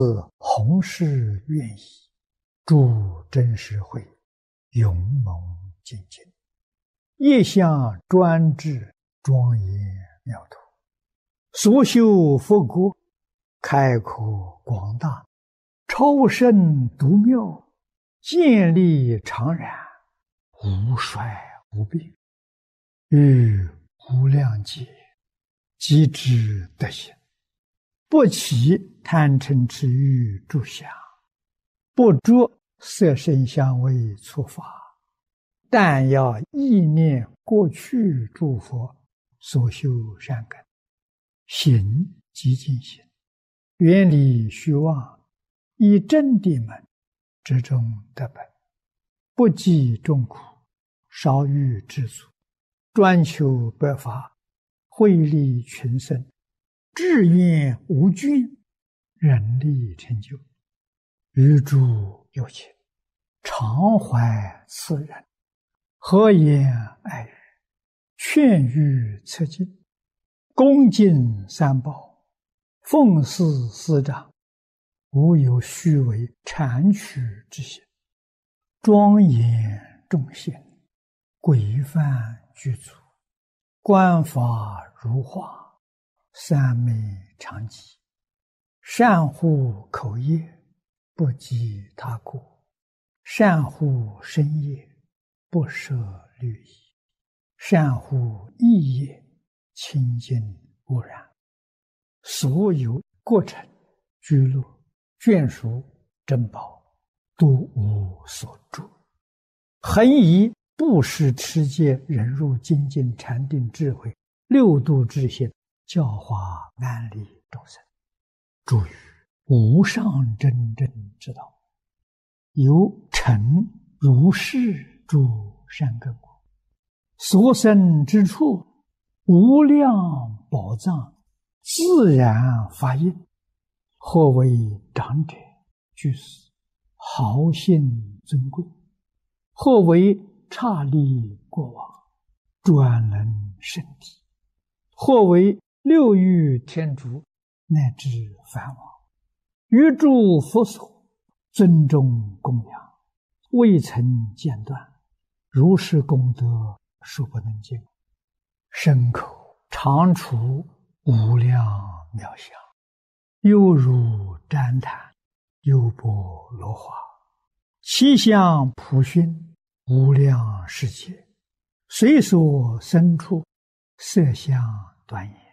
弘誓愿意，助真实会，勇猛精进，业相专制，庄严妙土，所修佛国，开阔广大，超胜独妙，建立常然，无衰无病，于无量劫，即知德行，不起贪嗔痴欲诸想，不着色声香味触法，但要意念过去诸佛所修善根，行即净行，远离虚妄，以真谛门，之中得本，不计众苦，少欲知足，专求百法，惠利群生，志愿无倦，人力成就，于诸有情，常怀慈仁，和颜爱语，劝喻策进，恭敬三宝，奉事师长，无有虚伪谄曲之行，庄严众贤，规范具足，观法如画，三昧常寂，善护口业，不及他过，善护身业，不舍律仪，善护意业，清净无染，所有过程居乐眷属珍宝，都无所住，恒以布施持戒忍辱精进禅定智慧六度智行，教化安利众生，助于无上真正之道，由成如是诸善根果，所生之处，无量宝藏自然发应，或为长者居士，豪信尊贵，或为刹利过往，专能圣体，或为六欲天竺，乃至梵王，于诸佛所尊重供养，未曾间断，如是功德数不能尽，身口常处无量妙相，犹如旃檀，优波罗花，其相普熏，无量世界，随所生处，色相端严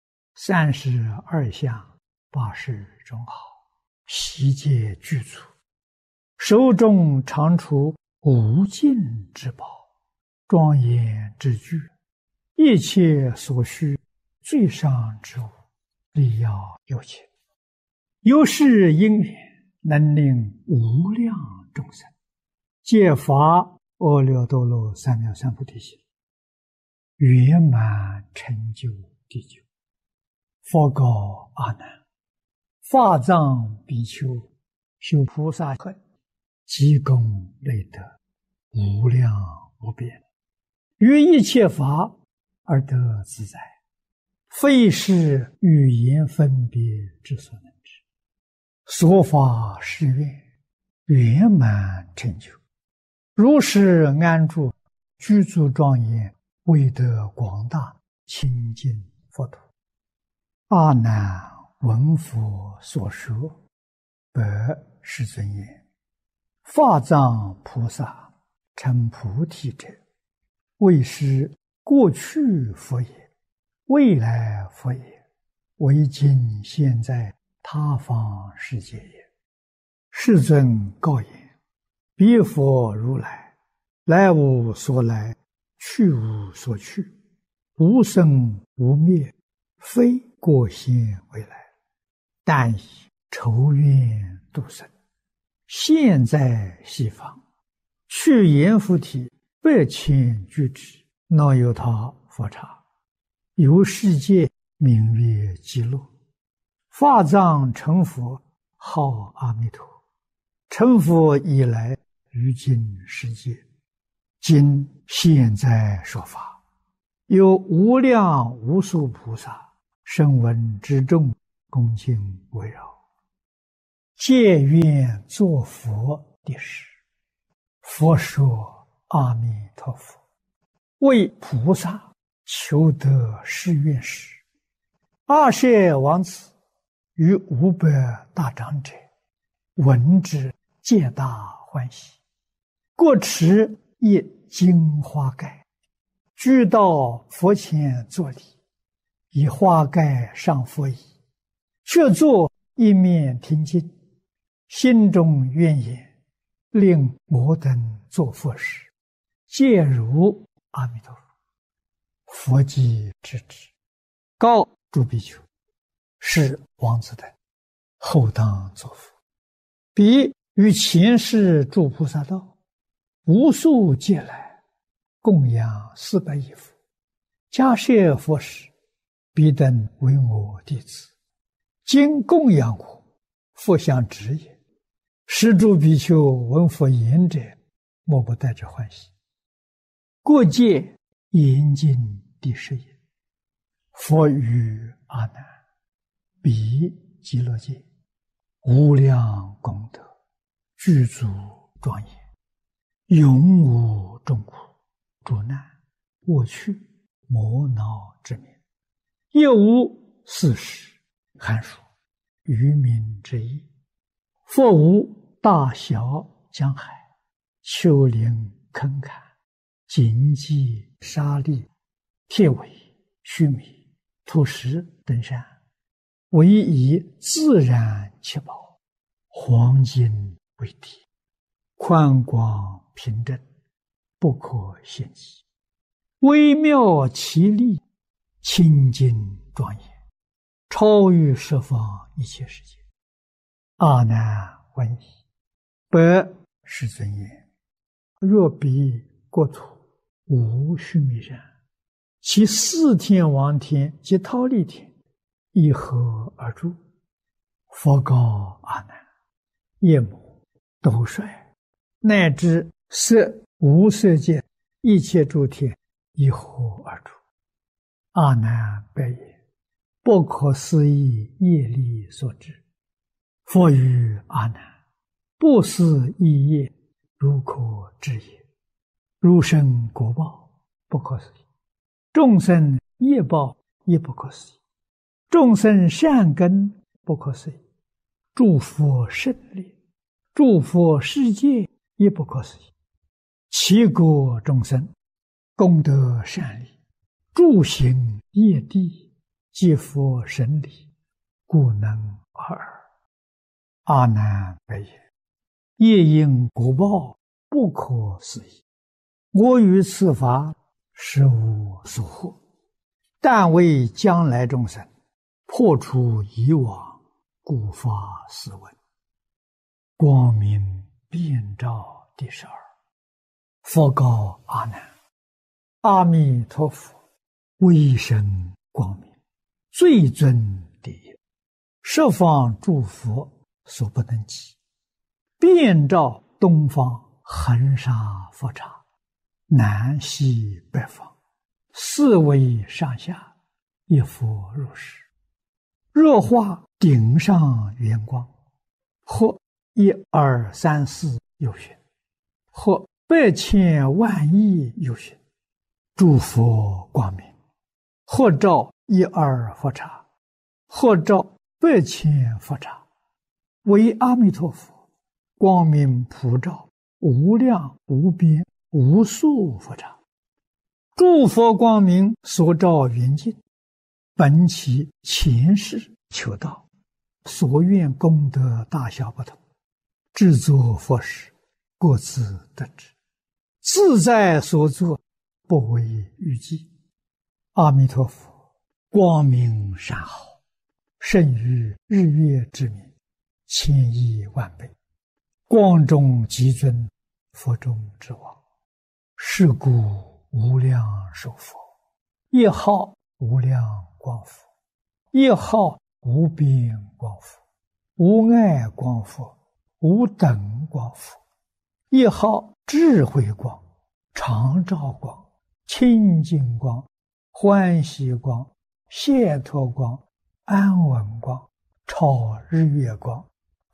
，32相80种好，悉皆具足，手中常处无尽之宝，庄严之具，一切所需最上之物，力要有情，由是因缘，能令无量众生皆发阿耨多罗三藐三菩提心，圆满成就地久。佛告阿难：法藏比丘修菩萨恨，积功累德，无量无边，于一切法而得自在，非是语言分别之所能知。所发誓愿，圆满成就，如是安住，居住庄严，为得广大清净佛土。阿难闻佛所说，白世尊言：法藏菩萨成菩提者，为是过去佛也，未来佛也，为今现在他方世界也。世尊告言：彼佛如来，来无所来，去无所去，无生无灭，非过现未来，但以筹愿度生，现在西方，去阎浮提8,000俱胝，那由他佛刹，由世界名曰极乐，法藏成佛，号阿弥陀。成佛以来，于今世界，今现在说法，有无量无数菩萨声闻之众恭敬围绕， 借愿作佛的事。佛说：阿弥陀佛，为菩萨求得誓愿时，阿舍王子与500大长者闻之，皆大欢喜，各持一金花盖，俱到佛前作礼，以花盖上佛椅，却坐一面听经，心中愿言：令我等做佛事，皆如阿弥陀佛。佛即知之，告诸比丘：是王子等后当作佛。彼与前世诸菩萨道：无数劫来，供养400亿佛，迦叶佛事，彼等为我弟子，今供养我，佛相知也。是诸比丘闻佛言者，莫不带着欢喜。过界严禁第10也。佛语阿难：彼极乐界无量功德，具足庄严，永无众苦、诸难、恶趣、魔恼之名，亦无四时、寒暑、渔民之意。佛无大小江海、丘陵坑坎、荆棘沙砾、铁苇须弥、土石等山，唯以自然七宝、黄金为体，宽广平正，不可限计，微妙奇丽，清净庄严，超于十方一切世界。阿难闻已，白世尊言：若彼国土无须弥山，其4天王天及忉利天一合而住。佛告阿难：夜母、斗率，乃至色无色界一切诸天一合而住。阿难白言：不可思议业力所致。佛语阿难：不思议业，如可知也。如生果报，不可思议；众生业报，亦不可思议；众生善根，不可思议；诸佛胜利，诸佛世界，亦不可思议。其国众生，功德善利，诸行业地，皆佛神力，故能尔。阿难白言：业因果报，不可思议。我于此法实无所获，但为将来众生破除以往，故发斯文。光明遍照第12。佛告阿难：阿弥陀佛威神光明，最尊第一，十方诸佛所不能及，遍照东方恒沙佛刹，南西北方4维上下，一佛如是。若化顶上圆光，或1、2、3、4有寻，或100千万亿有寻，诸佛光明，或照1、2佛刹，或照100千佛刹，为阿弥陀佛光明普照无量无边无数佛刹。诸佛光明所照圆净，本其前世求道，所愿功德大小不同，制作佛事，各自得之，自在所作，不为预计。阿弥陀佛光明善好，胜于日月之明，1000亿万倍，光中极尊，佛中之王。是故无量寿佛，一号无量光佛，一号无边光佛，无碍光佛，无等光佛，一号智慧光、常照光、清净光、欢喜光、解脱光、安稳光、超日月光、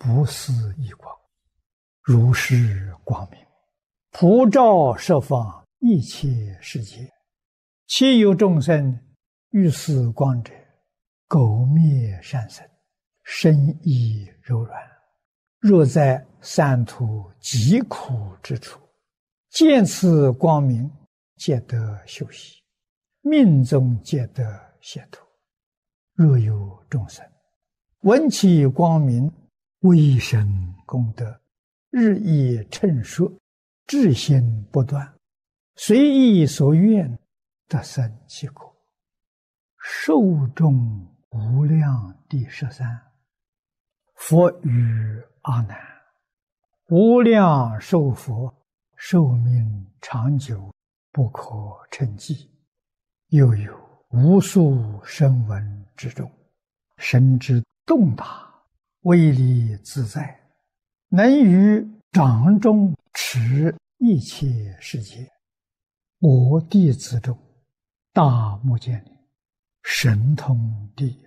不似一光，如是光明，普照十方一切世界。其有众生遇此光者，苟灭善身，身意柔软。若在三途极苦之处，见此光明，皆得修习，命中皆得解脱。若有众生闻其光明，微生功德，日益称说，至心不断，随意所愿，得生其果。寿终无量第13。佛语阿难：无量寿佛，寿命长久，不可称计。又有无数声闻之中，神之洞大，威力自在，能于掌中持一切世界。我弟子中，大目犍连神通第一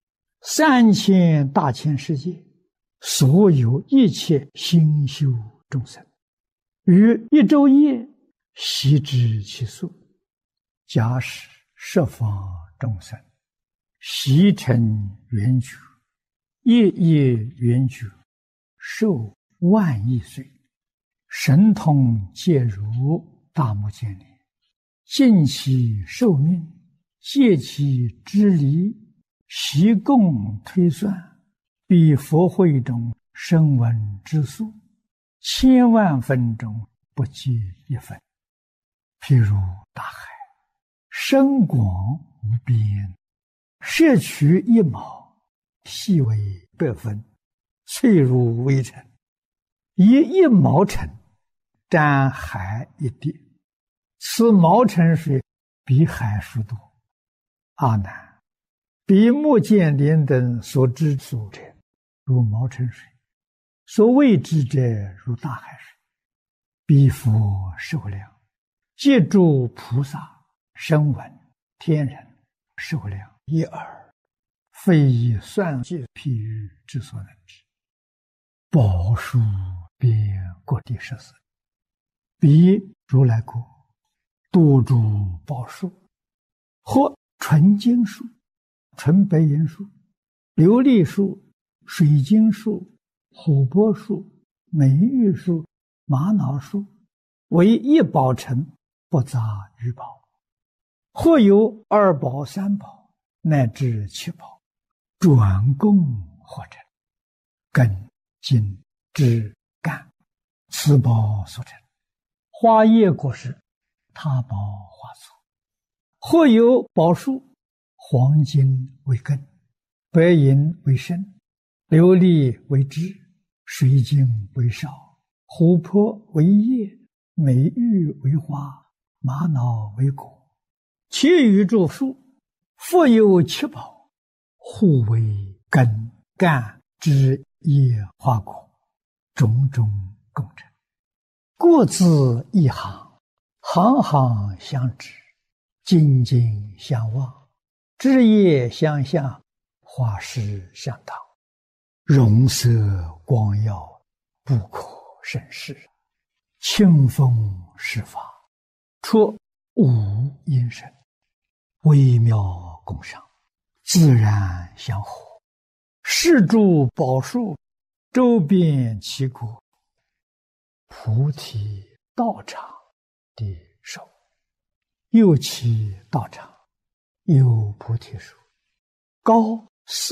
，3000大千世界，所有一切心修众生，于一昼夜悉知其数。假使十方众生悉成圆觉，夜夜圆觉，寿万亿岁，神通皆如大目犍连，尽其寿命，借其之离，悉共推算，比佛会中声闻之数，千万分中不计一分。譬如大海，深广无边，摄取一毛，细为100分，脆如微尘，以1毛尘沾海一滴，此毛尘水比海数多。阿难，比目犍连等所知所者，如毛尘水；所未知者，如大海水。彼佛寿量，皆诸菩萨、声闻、天人寿量一耳，非以算计譬喻之所能知。宝树遍各地14，彼如来国，多诸宝树，或纯金树、纯白银树、琉璃树、水晶树、琥珀树、美玉树、玛瑙树，为一宝城，不杂于宝。或有2宝、3宝，乃至7宝，转供或成，根、茎、枝、干，此宝所成。花叶果实，他宝花簇。或有宝树，黄金为根，白银为身，琉璃为枝，水晶为梢，琥珀为叶，美玉为花，玛瑙为果。其余诸树，复有7宝，互为根、干、枝、叶、花、果，种种共成，各自一行，行行相知，紧紧相望，枝叶相向，花实相当，容色光耀，不可胜视。清风施法，出无因声，微妙共赏，自然相合。是诸宝树，周遍其国。菩提道场的寿，又其道场有菩提树，高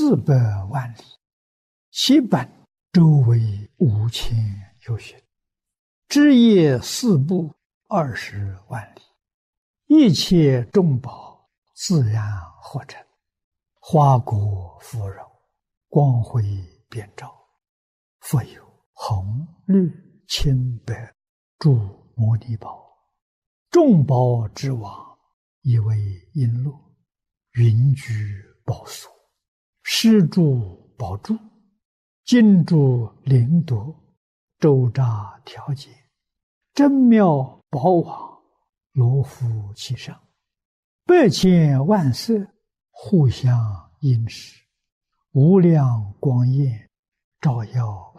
400万里，其本周围5000由旬，枝叶4部20万里，一切众宝自然合成，花果芙蓉，光辉遍照。复有红、绿、青、白诸摩尼宝，众宝之王，以为璎珞，云居宝所，施诸宝柱，金珠灵夺，周匝调节，真妙宝网，罗浮其上，100千万色，互相映饰，无量光焰， 照耀